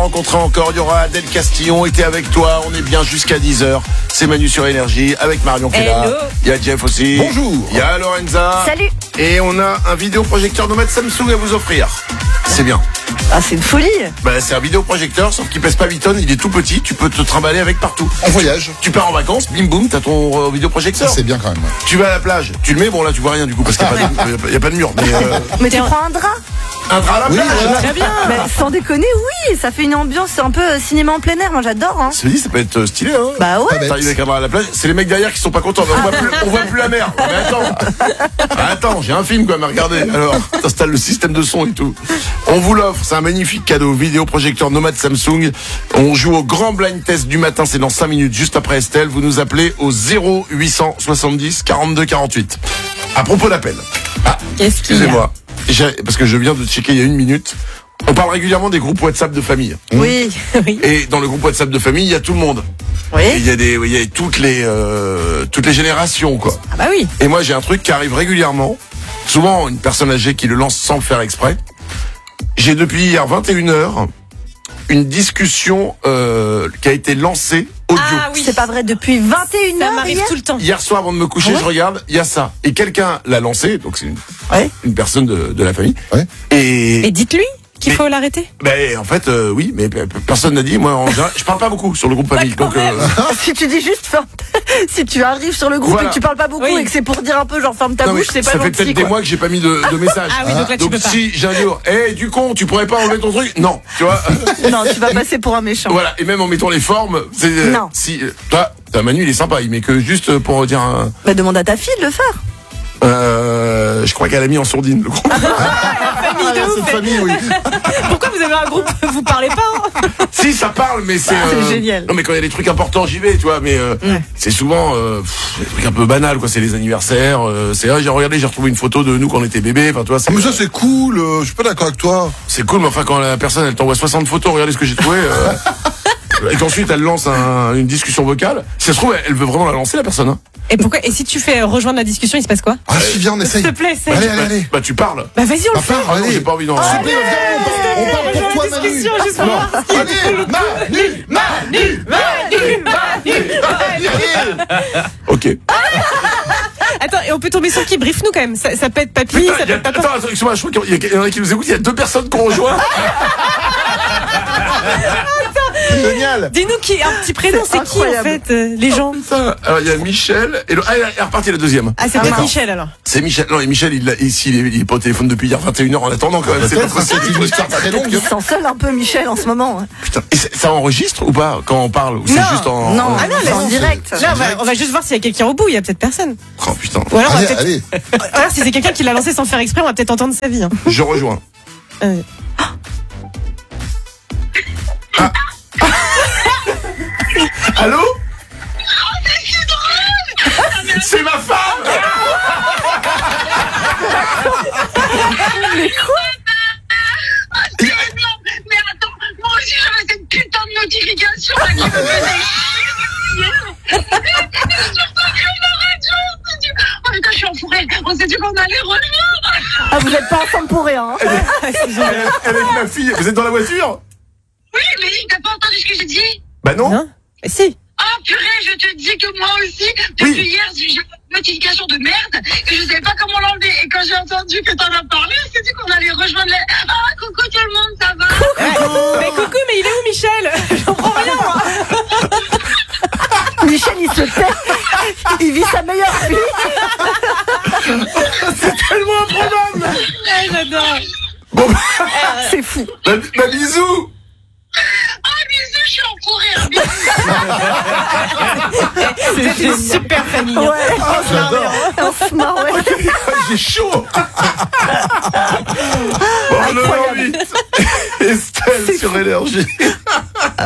rencontrer encore. Il y aura Adèle Castillon, était avec toi. On est bien jusqu'à 10h. C'est Manu sur Énergie avec Marion qui est là. Il y a Jeff aussi. Bonjour. Il y a Lorenza. Salut. Et on a un vidéoprojecteur nomade Samsung à vous offrir. C'est bien. Ah, c'est une folie. C'est un vidéoprojecteur, sauf qu'il pèse pas 8 tonnes, il est tout petit, tu peux te trimballer avec partout. En voyage. Tu pars en vacances, bim boum, t'as ton vidéoprojecteur. C'est bien quand même. Tu vas à la plage, tu le mets, bon là tu vois rien du coup parce qu'il n'y a pas de mur. Mais tu prends un drap. Un drap à la plage. voilà. Très bien. Mais sans déconner, oui, ça fait une ambiance un peu cinéma en plein air. Moi, j'adore. Hein. Ça dit, ça peut être stylé, hein. Bah ouais. T'arrives avec un drap à la plage, c'est les mecs derrière qui sont pas contents. Mais on voit plus la mer. Mais attends, j'ai un film quand même à regarder. Alors, t'installes le système de son et tout. On vous l'offre, c'est un magnifique cadeau. Vidéoprojecteur nomade Samsung. On joue au grand blind test du matin, c'est dans 5 minutes, juste après Estelle. Vous nous appelez au 0870 42 48. À propos d'appel. Qu'est-ce qu'il y a? Excusez-moi. Parce que je viens de checker il y a 1 minute. On parle régulièrement des groupes WhatsApp de famille. Oui. Et dans le groupe WhatsApp de famille, il y a tout le monde. Oui. Et il y a toutes les générations, quoi. Ah bah oui. Et moi, j'ai un truc qui arrive régulièrement. Souvent, une personne âgée qui le lance sans le faire exprès. J'ai depuis hier 21h une discussion qui a été lancée audio. Ah oui. C'est pas vrai, depuis 21h. Ça m'arrive tout le temps. Hier soir, avant de me coucher, je regarde, il y a ça. Et quelqu'un l'a lancé, donc c'est une personne de la famille. Ouais. Et dites-lui qu'il faut l'arrêter. En fait, oui, mais personne n'a dit. Moi, en général, je parle pas beaucoup sur le groupe famille. Donc, Si tu dis juste si tu arrives sur le groupe et que tu parles pas beaucoup et que c'est pour dire un peu genre ferme ta bouche, c'est pas ça fait gentil. peut-être des mois que j'ai pas mis de message. Ah oui, donc là tu peux pas. Si j'ai un jour, du con, tu pourrais pas enlever ton truc? Non, tu vois. Non, tu vas passer pour un méchant. Voilà, et même en mettant les formes, Non. Si toi, Manu, il est sympa, il met que juste pour dire un. Bah demande à ta fille de le faire. Je crois qu'elle a mis en sourdine le groupe. Cette famille, oui. Pourquoi vous avez un groupe, vous parlez pas Si, ça parle, mais c'est. C'est génial. Non, mais quand il y a des trucs importants, j'y vais, tu vois. Mais c'est souvent des trucs un peu banals, quoi. C'est les anniversaires. J'ai retrouvé une photo de nous quand on était bébé. Enfin, tu vois. Mais ça c'est cool, je suis pas d'accord avec toi. C'est cool, mais enfin, quand la personne elle t'envoie 60 photos, regardez ce que j'ai trouvé. Et qu'ensuite elle lance une discussion vocale. Si ça se trouve, elle veut vraiment la lancer, la personne. Hein. Et pourquoi? Et si tu fais rejoindre la discussion, il se passe quoi? Ah si, viens, on essaye. S'il te plaît, essaye. Allez. Bah, tu parles. Bah vas-y, on le fait. Ah non, j'ai pas envie d'en. S'il te plaît, viens, on parle pour toi, Manu. Discussion, juste pour voir. Ok. Attends, et on peut tomber sur qui? Brief-nous quand même. Ça peut être papy, ça peut être papa. Attends, excuse-moi, je crois qu'il y en a qui nous écoutent. Il y a 2 personnes qu'on rejoint. C'est génial. Dis-nous qui, un petit prénom, c'est qui en incroyable. fait, les gens? Putain. Alors il y a Michel et il est reparti le deuxième. Ah, c'est peut-être Michel alors. C'est Michel. Non, et Michel, il est pas au téléphone depuis hier 21h en attendant quand même. Peut-être que c'est une histoire très longue. Il se sent seul un peu, Michel, en ce moment. Hein. Putain. Et ça enregistre ou pas quand on parle ou c'est Non. juste en. Non, Ah non, c'est en mais direct. Là, on va juste voir s'il y a quelqu'un au bout. Il y a peut-être personne. Oh putain. Ou alors, on va peut-être. Allez. Alors, si c'est quelqu'un qui l'a lancé sans faire exprès, on va peut-être entendre sa vie. Hein. Je rejoins. Allô? C'est ma femme! Mais quoi? Mais attends, moi aussi j'avais cette putain de notification là qui me faisait chier. Surtout que la radio, on s'est dit, oh putain je suis enfourrée, on s'est dit qu'on allait rejoindre. Ah, vous êtes pas ensemble pour rien. Hein. Avec ma fille, vous êtes dans la voiture? Oui, mais t'as pas entendu ce que j'ai dit? Bah non. Non? Si. Oh purée, je te dis que moi aussi, depuis hier, j'ai une notification de merde et je savais pas comment l'enlever. Et quand j'ai entendu que t'en as parlé, on s'est dit qu'on allait rejoindre les... Ah, coucou tout le monde, ça va? Mais coucou, mais il est où Michel? J'en prends rien moi. Michel, il se tait. Il vit sa meilleure vie. C'est tellement improbable! Ouais, j'adore. Bon, C'est fou. bah bisous! Ah, bisous, je suis enfourée. Bisous. C'est une super famille. Ouais. J'adore. On se marre, ouais. J'ai chaud! Bon, 9h08. Estelle sur Énergie.